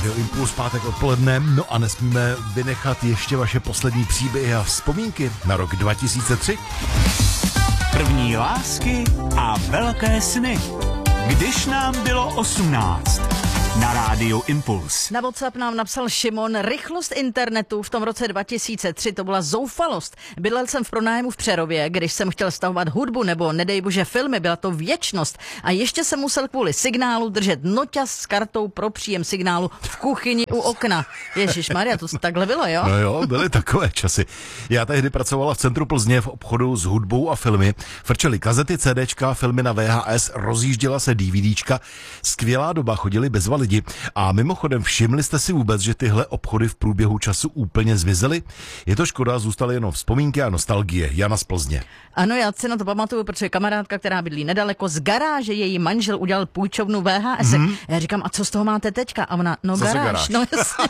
Rádio Impuls, pátek odpoledne, no a nesmíme vynechat ještě vaše poslední příběhy a vzpomínky na rok 2003. První lásky a velké sny. Když nám bylo 18. Na Rádiu Impuls. Na WhatsApp nám napsal Šimon: rychlost internetu v tom roce 2003, to byla zoufalost. Bydlel jsem v pronájmu v Přerově, když jsem chtěl stahovat hudbu nebo nedej bože filmy, byla to věčnost. A ještě jsem musel kvůli signálu držet noťaz s kartou pro příjem signálu v kuchyni u okna. Ježišmarja, to takhle bylo, jo? No jo, byly takové časy. Já tehdy pracovala v centru Plzně v obchodu s hudbou a filmy. Frčely kazety, CDčka, filmy na VHS, rozjížděla se DVDčka. Skvělá doba, chodili bezva lidi. A mimochodem, všimli jste si vůbec, že tyhle obchody v průběhu času úplně zmizely? Je to škoda, zůstaly jenom vzpomínky a nostalgie. Jana z Plzně. Ano, já si na to pamatuju, protože kamarádka, která bydlí nedaleko, z garáže její manžel udělal půjčovnu VHS. Já říkám, a co z toho máte teďka? A ona, no garáž. No jasně.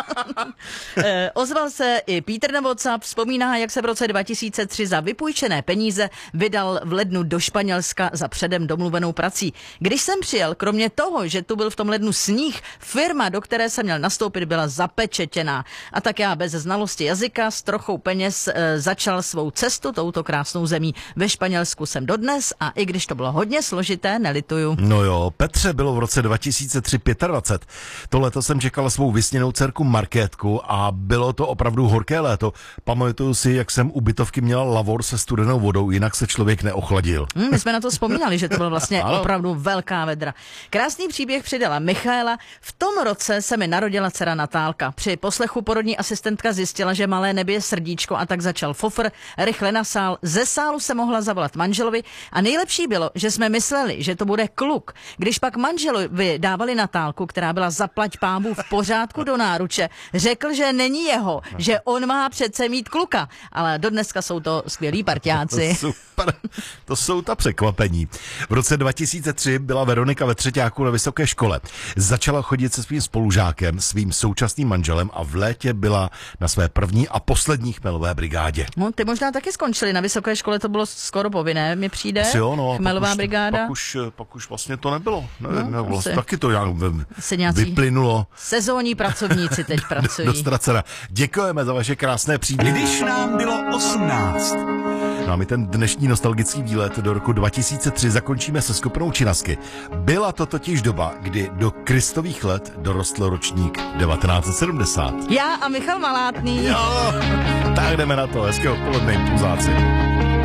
Ozval se i Pítr na WhatsApp, vzpomíná, jak se v roce 2003 za vypůjčené peníze vydal v lednu do Španělska za předem domluvenou prací. Když jsem přijel, kromě toho, že tu byl v tom lednu sníh, firma, do které jsem měl nastoupit, byla zapečetěná. A tak já bez znalosti jazyka s trochou peněz začal svou cestu touto krásnou zemí. Ve Španělsku jsem dodnes a i když to bylo hodně složité, nelituju. No jo, Petře, bylo v roce 2003 25. To léto jsem čekal svou vysněnou dcerku Markétku a bylo to opravdu horké léto. Pamatuju si, jak jsem u bytovky měla lavor se studenou vodou, jinak se člověk neochladil. My jsme na to vzpomínali, že to bylo vlastně opravdu velká vedra. Krásný příběh přidala Michaela. V tom roce se mi narodila dcera Natálka. Při poslechu porodní asistentka zjistila, že malé nebije srdíčko, a tak začal fofr, rychle na sál. Ze sálu se mohla zavolat manželovi a nejlepší bylo, že jsme mysleli, že to bude kluk. Když pak manželovi dávali Natálku, která byla zaplať pámbu v pořádku do náruče, řekl, že není jeho, že on má přece mít kluka. Ale dodneska jsou to skvělí parťáci. Super, to jsou ta překvapení. V roce 2003 byla Veronika ve třeťáku na vysoké škole. Začala chodit se svým spolužákem, svým současným manželem a v létě byla na své první a poslední chmelové brigádě. No, ty možná taky skončili. Na vysoké škole to bylo skoro povinné, mi přijde. Jo, no, chmelová brigáda. Pak už vlastně to nebylo. Asi. Taky to nějak vyplynulo. Sezónní pracovníci teď pracují. Dostracena. Děkujeme za vaše krásné příběhy. Když nám bylo 18. No a my ten dnešní nostalgický výlet do roku 2003 zakončíme se skupinou Činasky. Byla to totiž doba, kdy do Kristových let dorostl ročník 1970. Já a Michal Malátný. Jo, tak jdeme na to. Hezkého odpoledne, impulzáci.